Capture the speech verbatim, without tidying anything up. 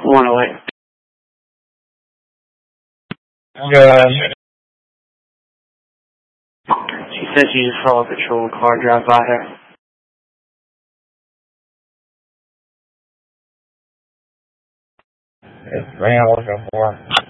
one oh eight. Yeah. She said she just saw a patrol car drive by her. It's man looking for.